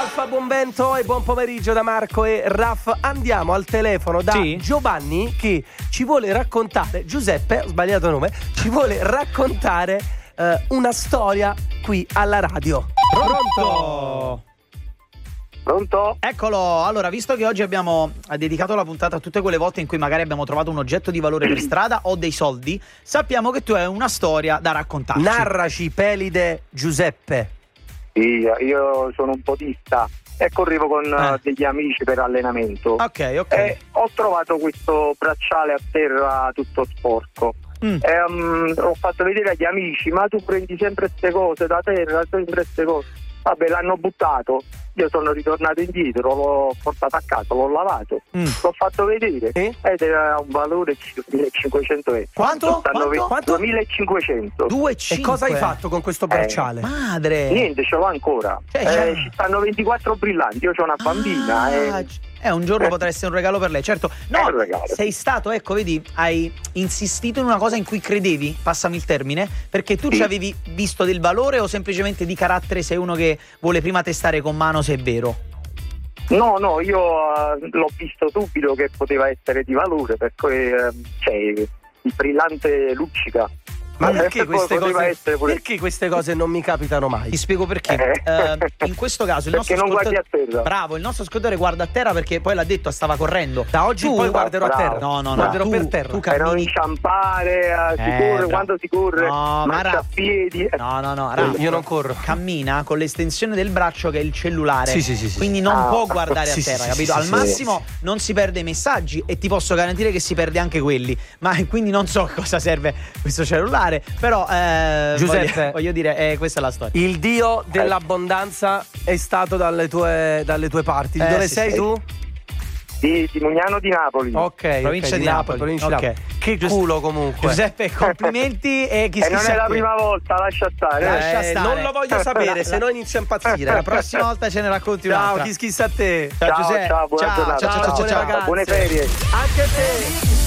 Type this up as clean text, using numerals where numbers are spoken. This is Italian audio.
Alfa, buon vento e buon pomeriggio da Marco e Raff. Andiamo al telefono da Giovanni che ci vuole raccontare, Giuseppe, ho sbagliato il nome, ci vuole raccontare una storia qui alla radio. Pronto? Pronto? Eccolo, allora, visto che oggi abbiamo dedicato la puntata a tutte quelle volte in cui magari abbiamo trovato un oggetto di valore per strada o dei soldi, sappiamo che tu hai una storia da raccontarci. Narraci, Pelide Giuseppe. Sì, io sono un podista e correvo con degli amici per allenamento. Ok. E ho trovato questo bracciale a terra tutto sporco. E, ho fatto vedere agli amici: ma tu prendi sempre queste cose da terra, sempre queste cose. Vabbè, l'hanno buttato. Io sono ritornato indietro, l'ho portato a casa, l'ho lavato, l'ho fatto vedere ed era un valore di 1.500 euro. Quanto? 2.500. 2,5. E cosa hai fatto con questo bracciale? Madre! Niente, ce l'ho ancora. Ci stanno 24 brillanti. Io ho una bambina. Un giorno potrà essere un regalo per lei, certo. No, un regalo. sei stato, ecco, vedi, hai insistito in una cosa in cui credevi, passami il termine, perché tu ci avevi visto del valore o semplicemente di carattere sei uno che vuole prima testare con mano se è vero? No, io l'ho visto subito che poteva essere di valore, perché il brillante luccica. Ma perché queste cose non mi capitano mai? Ti spiego perché. In questo caso il perché nostro non guardi a terra. Bravo, il nostro ascoltatore guarda a terra perché poi l'ha detto, stava correndo. Da oggi poi guarderò a terra. No. Guarderò per terra. Tu Per non cammini. inciampare, si corre, quando si corre, marcia a piedi. No, io non corro. Cammina con l'estensione del braccio che è il cellulare. Sì. Quindi non può guardare a terra, capito? Al massimo sì. non si perde i messaggi e ti posso garantire che si perde anche quelli. Ma quindi non so a cosa serve questo cellulare, però Giuseppe, voglio dire, questa è la storia. Il dio dell'abbondanza è stato dalle tue parti. Dove sei tu? Di Mugnano di Napoli. Ok, provincia di Napoli. Ok. Che culo comunque. Giuseppe, complimenti e E non è la prima volta, lascia stare. Lascia stare. Non lo voglio sapere, se no inizio a impazzire. La prossima volta ce ne racconti un'altra. Ciao, chi schissa a te. Ciao Giuseppe. Ciao, buona giornata. Ciao. Buone ferie. Anche a te.